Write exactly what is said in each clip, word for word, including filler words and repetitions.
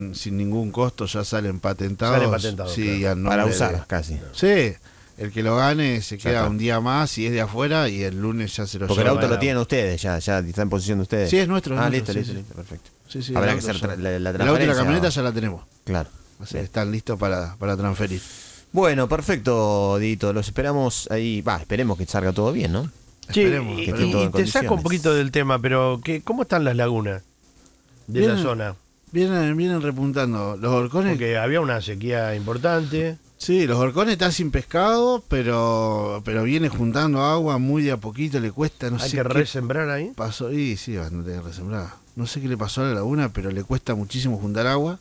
sin ningún costo, ya salen patentados. Salen patentados, sí, claro. Para usar, de, casi. Sí, el que lo gane se ya queda está. un día más y es de afuera y el lunes ya se lo Porque lleva. el auto para... lo tienen ustedes, ya, ya está en posición de ustedes. Sí, es nuestro. Es ah, nuestro, listo, sí, listo, sí. listo, perfecto. Sí, sí, Habrá el que auto hacer ya- la, la El auto y transferencia. la camioneta ¿no? ya la tenemos. Claro. O sea, están listos para, para transferir. Bueno, perfecto, Dito. Los esperamos ahí. Va, esperemos que salga todo bien, ¿no? Sí, Esperemos, y, que esperemos. y- todo y en te saco un condiciones. poquito del tema, pero ¿qué, ¿cómo están las lagunas de Vienen- la zona? Vienen, vienen repuntando. Los horcones. Porque había una sequía importante. Sí, los horcones están sin pescado, pero pero viene juntando agua muy de a poquito, le cuesta, no Hay sé que qué resembrar ahí. pasó. Y sí, van a tener que resembrar. No sé qué le pasó a la laguna, pero le cuesta muchísimo juntar agua.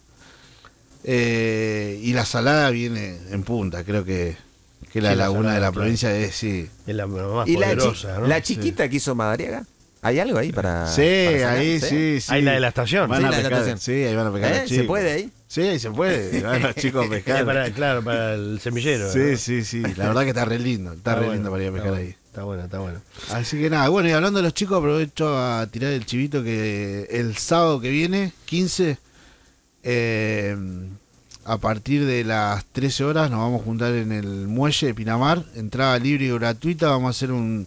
Eh, y la salada viene en punta, creo que, que la Sí, la laguna salada, de la claro. provincia es, sí. Es la más ¿Y la, chi- poderosa, ¿no? la chiquita que hizo Madariaga? ¿Hay algo ahí para.? Sí, para sacar? ahí sí, sí. Ahí la de la estación. Van Sí, a la de la pescar, estación. sí, ahí van a pescar ¿Eh? los ¿Se chicos. puede ahí? Sí, ahí se puede. Van los chicos a Es pescar. para, claro, para el semillero. Sí, ¿no? sí, sí. La verdad que está re lindo. Está, re bueno, lindo para ir a está pescar bueno, ahí. Está bueno, está bueno. Así que nada, bueno, y hablando de los chicos, aprovecho a tirar el chivito que el sábado que viene, quince, eh, a partir de las trece horas nos vamos a juntar en el muelle de Pinamar, entrada libre y gratuita, vamos a hacer un,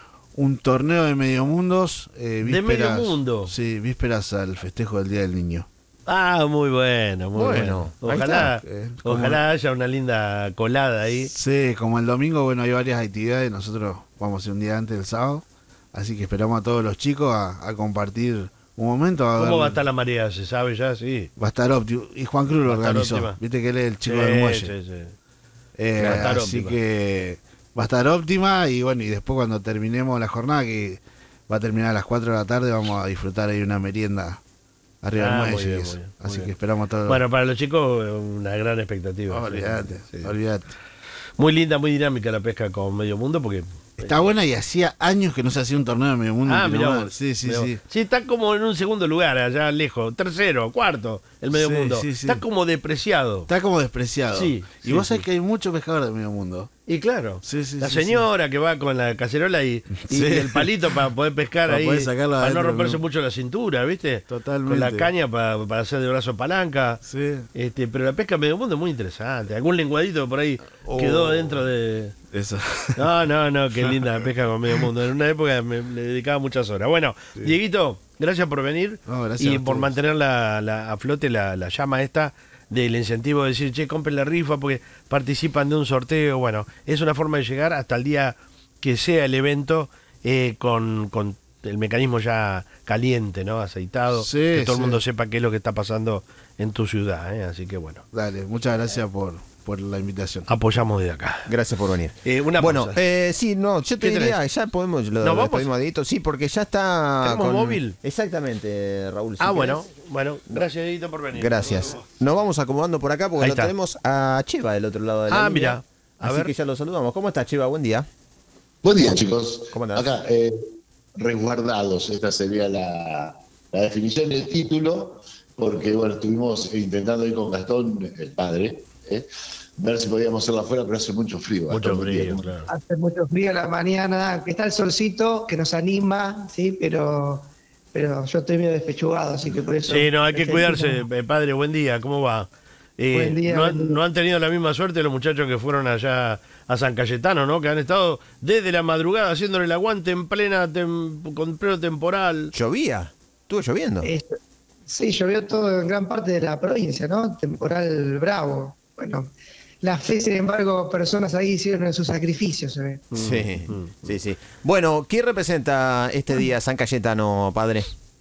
un torneo de medio mundos. Eh, ¿De medio vísperas- mundo? Sí, vísperas al festejo del Día del Niño. Ah, muy bueno, muy Bueno, bueno. ahí Ojalá, está. Eh, como- ojalá haya una linda colada ahí. Sí, como el domingo, bueno, hay varias actividades, nosotros vamos a ir un día antes del sábado, así que esperamos a todos los chicos a, a compartir un momento. A ¿Cómo ver- va a estar la marea? ¿Se sabe ya? Sí. Va a estar óptimo. Y Juan Cruz lo Va a estar organizó. óptima. Viste que él es el chico Sí, del muelle. sí, sí. Eh, Va a estar así óptima. que va a estar óptima. Y bueno, y después cuando terminemos la jornada, que va a terminar a las cuatro de la tarde, vamos a disfrutar ahí una merienda arriba Ah, del muy muelle. bien, y eso. muy bien, muy Así bien. que esperamos a todos. Bueno, para los chicos, una gran expectativa. sí, olvídate, sí. olvídate. Muy linda, muy dinámica la pesca con medio mundo porque... Está buena y hacía años que no se hacía un torneo de medio mundo. Ah, en mirá Pinamar. vos, Sí, sí, mirá sí. vos. Sí, está como en un segundo lugar, allá lejos. Tercero, cuarto, el medio Sí, mundo. sí, sí. Está como depreciado. Está como despreciado. Sí, y sí, vos sí. sabés que hay muchos pescadores de medio mundo. Y claro, Sí, sí, la sí, señora que va con la cacerola y, y Sí. el palito para poder pescar Para ahí, poder sacarlo para no adentro, romperse ¿no? mucho la cintura, ¿viste? Totalmente. Con la caña para, para hacer de brazo palanca. Sí. Este, pero la pesca en medio mundo es muy interesante. Algún lenguadito por ahí Oh. quedó dentro de... Eso. No, no, no, qué linda la pesca con medio mundo. En una época me, le dedicaba muchas horas. Bueno, Dieguito, gracias por venir No, gracias y a por ustedes. mantener la, la- a flote la, la llama esta del incentivo de decir, che, compren la rifa porque participan de un sorteo. Bueno, es una forma de llegar hasta el día que sea el evento eh, con, con el mecanismo ya caliente, ¿no? Aceitado, Sí, que todo sí. el mundo sepa qué es lo que está pasando en tu ciudad. ¿eh? Así que bueno, Dale, muchas gracias por, por la invitación. apoyamos desde acá. Gracias por venir. Eh, una bueno, pausa. eh, sí, no, yo te ¿Qué diría, tenés? ya podemos, lo, ¿Nos lo vamos? despedimos a Dieguito. Sí, porque ya está. ¿Tenemos con- móvil? Exactamente, Raúl. si Ah, querés. bueno, bueno, gracias, Edito, por venir. Gracias. Nos vamos acomodando por acá porque Ahí lo está. tenemos a Cheva del otro lado de la Ah, línea. mira. A Así ver. que ya lo saludamos. ¿Cómo estás, Cheva? Buen día. Buen día, chicos. ¿Cómo andás? Acá, eh, resguardados, esta sería la, la definición del título, porque bueno, estuvimos intentando ir con Gastón, el padre, ¿eh? ver si podíamos hacerla afuera, pero hace mucho frío. Mucho Gastón, frío, ¿no? claro. Hace mucho frío en la mañana, que está el solcito, que nos anima, sí, pero, pero yo estoy medio despechugado, así que por eso... Sí, no, hay que prefiero- cuidarse, eh, padre, buen día, ¿cómo va? Eh, Buen día, no, buen han, día. no han tenido la misma suerte los muchachos que fueron allá a San Cayetano, ¿no? Que han estado desde la madrugada haciéndole el aguante en plena tem- con pleno temporal. ¿Llovía? ¿Estuvo lloviendo? Eh, sí, llovió todo en gran parte de la provincia, ¿no? Temporal bravo. Bueno, la fe, sin embargo, personas ahí hicieron su sacrificio, se ve. Sí, mm. sí, sí. Bueno, ¿qué representa este día San Cayetano, padre?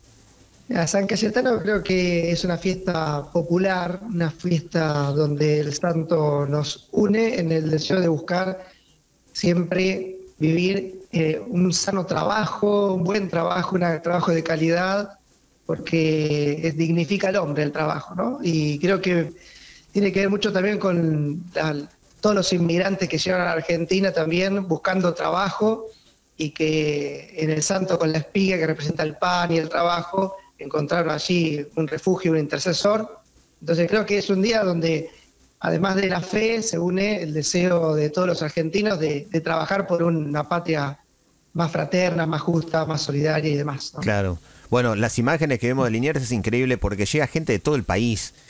A San Cayetano creo que es una fiesta popular, una fiesta donde el santo nos une en el deseo de buscar siempre vivir eh, un sano trabajo, un buen trabajo, un trabajo de calidad, porque es- dignifica al hombre el trabajo, ¿no? Y creo que tiene que ver mucho también con la- todos los inmigrantes que llegan a la Argentina también buscando trabajo y que en el santo con la espiga que representa el pan y el trabajo encontraron allí un refugio, un intercesor. Entonces creo que es un día donde además de la fe se une el deseo de todos los argentinos de, de trabajar por una patria más fraterna, más justa, más solidaria y demás, ¿no? Claro. Bueno, las imágenes que vemos de Liniers es increíble porque llega gente de todo el país.